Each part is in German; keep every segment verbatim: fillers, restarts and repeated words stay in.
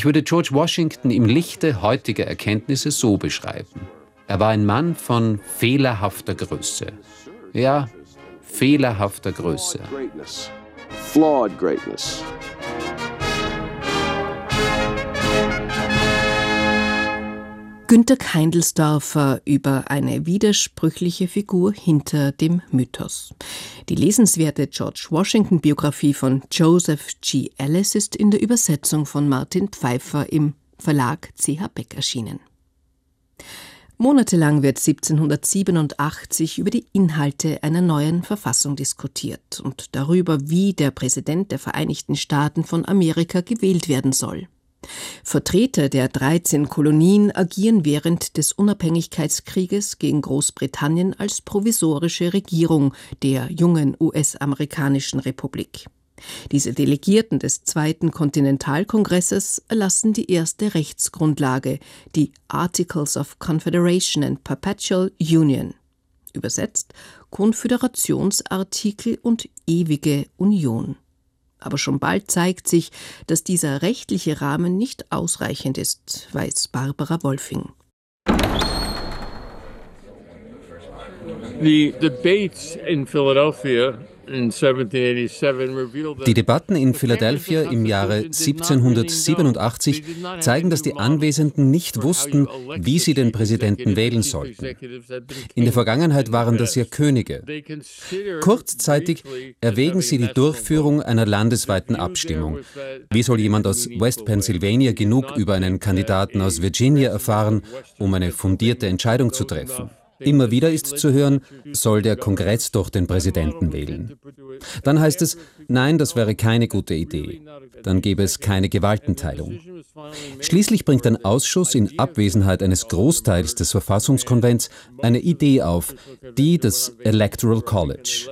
Ich würde George Washington im Lichte heutiger Erkenntnisse so beschreiben. Er war ein Mann von fehlerhafter Größe. Ja, fehlerhafter Größe. Flawed greatness. Günter Keindelsdorfer über eine widersprüchliche Figur hinter dem Mythos. Die lesenswerte George Washington-Biografie von Joseph G. Ellis ist in der Übersetzung von Martin Pfeiffer im Verlag C H Beck erschienen. Monatelang wird siebzehnhundertsiebenundachtzig über die Inhalte einer neuen Verfassung diskutiert und darüber, wie der Präsident der Vereinigten Staaten von Amerika gewählt werden soll. Vertreter der dreizehn Kolonien agieren während des Unabhängigkeitskrieges gegen Großbritannien als provisorische Regierung der jungen U S-amerikanischen Republik. Diese Delegierten des Zweiten Kontinentalkongresses erlassen die erste Rechtsgrundlage, die Articles of Confederation and Perpetual Union. Übersetzt Konföderationsartikel und ewige Union. Aber schon bald zeigt sich, dass dieser rechtliche Rahmen nicht ausreichend ist, weiß Barbara Wolfing. The debates in Philadelphia Die Debatten in Philadelphia im Jahre siebzehnhundertsiebenundachtzig zeigen, dass die Anwesenden nicht wussten, wie sie den Präsidenten wählen sollten. In der Vergangenheit waren das ja Könige. Kurzzeitig erwägen sie die Durchführung einer landesweiten Abstimmung. Wie soll jemand aus West Pennsylvania genug über einen Kandidaten aus Virginia erfahren, um eine fundierte Entscheidung zu treffen? Immer wieder ist zu hören, soll der Kongress doch den Präsidenten wählen. Dann heißt es, nein, das wäre keine gute Idee. Dann gäbe es keine Gewaltenteilung. Schließlich bringt ein Ausschuss in Abwesenheit eines Großteils des Verfassungskonvents eine Idee auf, die des Electoral College.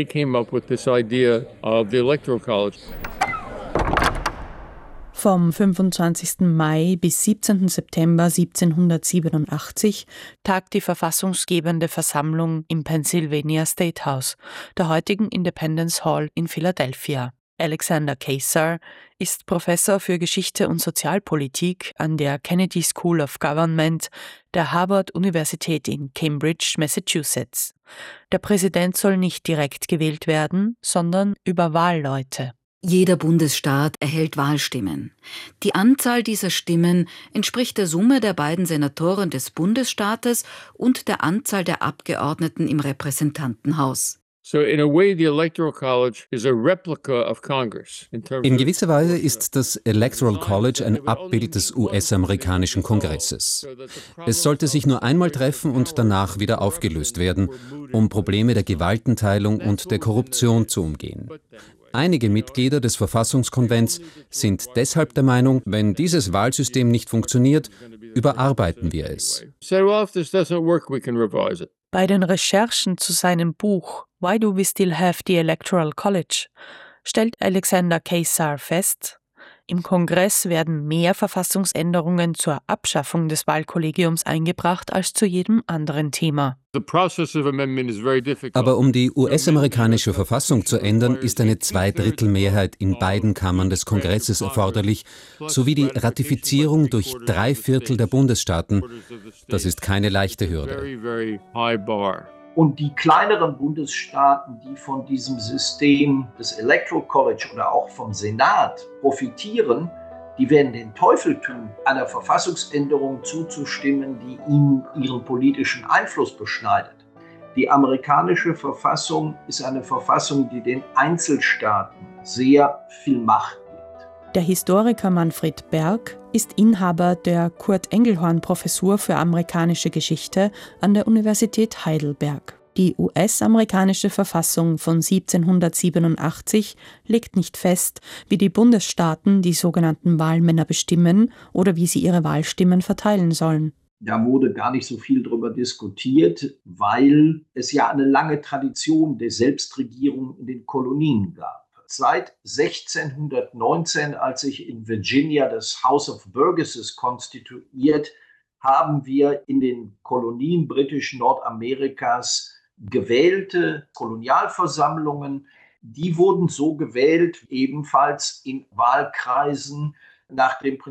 Vom fünfundzwanzigsten Mai bis siebzehnten September siebzehnhundertsiebenundachtzig tagt die verfassungsgebende Versammlung im Pennsylvania State House, der heutigen Independence Hall in Philadelphia. Alexander Keysar ist Professor für Geschichte und Sozialpolitik an der Kennedy School of Government der Harvard-Universität in Cambridge, Massachusetts. Der Präsident soll nicht direkt gewählt werden, sondern über Wahlleute. Jeder Bundesstaat erhält Wahlstimmen. Die Anzahl dieser Stimmen entspricht der Summe der beiden Senatoren des Bundesstaates und der Anzahl der Abgeordneten im Repräsentantenhaus. In gewisser Weise ist das Electoral College ein Abbild des U S-amerikanischen Kongresses. Es sollte sich nur einmal treffen und danach wieder aufgelöst werden, um Probleme der Gewaltenteilung und der Korruption zu umgehen. Einige Mitglieder des Verfassungskonvents sind deshalb der Meinung, wenn dieses Wahlsystem nicht funktioniert, überarbeiten wir es. Bei den Recherchen zu seinem Buch Why Do We Still Have the Electoral College stellt Alexander Keysar fest, im Kongress werden mehr Verfassungsänderungen zur Abschaffung des Wahlkollegiums eingebracht als zu jedem anderen Thema. Aber um die U S-amerikanische Verfassung zu ändern, ist eine Zweidrittelmehrheit in beiden Kammern des Kongresses erforderlich, sowie die Ratifizierung durch drei Viertel der Bundesstaaten. Das ist keine leichte Hürde. Und die kleineren Bundesstaaten, die von diesem System des Electoral College oder auch vom Senat profitieren, die werden den Teufel tun, einer Verfassungsänderung zuzustimmen, die ihnen ihren politischen Einfluss beschneidet. Die amerikanische Verfassung ist eine Verfassung, die den Einzelstaaten sehr viel Macht gibt. Der Historiker Manfred Berg ist Inhaber der Kurt-Engelhorn-Professur für amerikanische Geschichte an der Universität Heidelberg. Die U S-amerikanische Verfassung von siebzehnhundertsiebenundachtzig legt nicht fest, wie die Bundesstaaten die sogenannten Wahlmänner bestimmen oder wie sie ihre Wahlstimmen verteilen sollen. Da wurde gar nicht so viel darüber diskutiert, weil es ja eine lange Tradition der Selbstregierung in den Kolonien gab. Seit sechzehnhundertneunzehn, als sich in Virginia das House of Burgesses konstituiert, haben wir in den Kolonien britisch-Nordamerikas gewählte Kolonialversammlungen. Die wurden so gewählt, ebenfalls in Wahlkreisen nach dem Prinzip